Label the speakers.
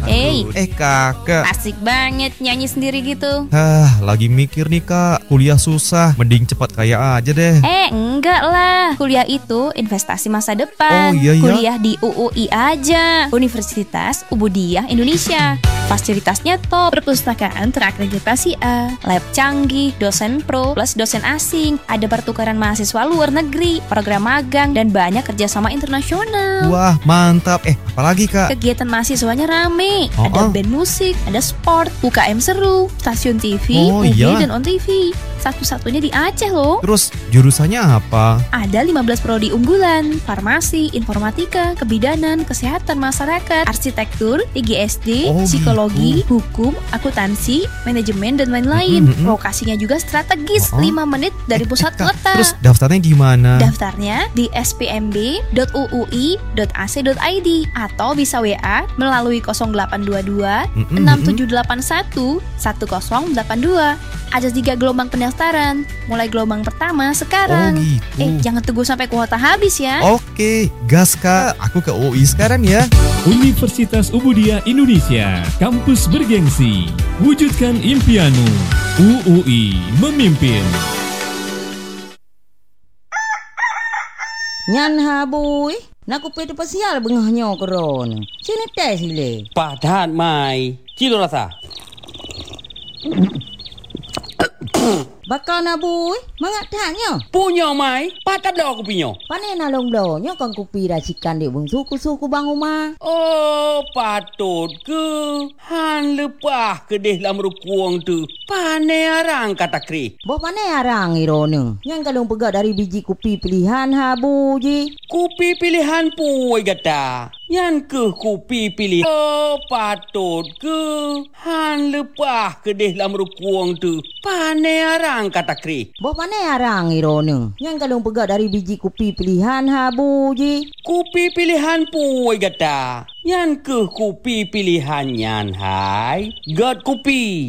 Speaker 1: Kakak.
Speaker 2: Asik banget nyanyi sendiri gitu.
Speaker 1: Lagi mikir nih kak, kuliah susah, mending cepat kaya aja deh.
Speaker 2: Enggak lah, kuliah itu investasi masa depan.
Speaker 1: Oh iya ya?
Speaker 2: Kuliah di UUI aja, Universitas Ubudiyah Indonesia. Fasilitasnya top, perpustakaan terakreditasi A, lab canggih, dosen pro plus dosen asing, ada pertukaran mahasiswa luar negeri, program magang, dan banyak kerjasama internasional.
Speaker 1: Wah mantap, apalagi kak?
Speaker 2: Kegiatan mahasiswanya rame, ada band musik, ada sport, UKM seru, stasiun TV,
Speaker 1: iya?
Speaker 2: dan on TV. Satu-satunya di Aceh loh.
Speaker 1: Terus jurusannya apa?
Speaker 2: Ada 15 prodi unggulan, farmasi, informatika, kebidanan, kesehatan masyarakat, arsitektur, IGSD, psikologi, hukum, akuntansi, manajemen, dan lain-lain. Lokasinya juga strategis, 5 menit dari pusat kota.
Speaker 1: Terus daftarnya di mana?
Speaker 2: Daftarnya di spmb.uui.ac.id atau bisa WA melalui 0822 6781 1082. Ada 3 gelombang pendaftaran. Mulai gelombang pertama sekarang. Jangan tunggu sampai kuota habis ya.
Speaker 1: Oke, gas kak. Aku ke UI sekarang ya.
Speaker 3: Universitas Ubudiyah Indonesia, kampus bergengsi. Wujudkan impianmu. UUI memimpin.
Speaker 4: Nyan habui, naku pede pasial bengahnya keron. Sini teh sile.
Speaker 5: Padat mai, cilo rasa.
Speaker 4: Bakal nabui, mangatanya.
Speaker 5: Punya mai, patap dah aku punya.
Speaker 4: Pane nalong donya kan kupi racikan di bung suku bang rumah.
Speaker 5: Oh, patut ke. Han lepah ke deh lam rukuang tu. Pane arang kata kri.
Speaker 4: Bo pane arang irone. Yang kalung pegat dari biji kupi pilihan habu ji.
Speaker 5: Kupi pilihan puai gata. Yang ke kupi pilih. Oh, patut ke. Han lepah ke deh lam rukuang tu. Pane arang kata kri.
Speaker 4: Bo pane arang irone. Yang kalung pegat dari biji kupi pilihan habu ji.
Speaker 5: Kupi pilihan puai gata. Yang ke kupi pilihan yan hai. God kupi.